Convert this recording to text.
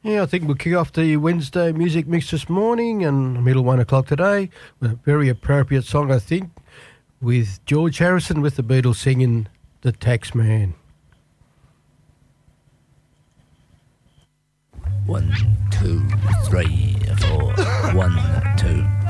Yeah, I think we'll kick off the Wednesday music mix this morning and middle 1 o'clock today with a very appropriate song, I think, with George Harrison with the Beatles singing The Tax Man. 1, 2, 3, 4. 1, 2.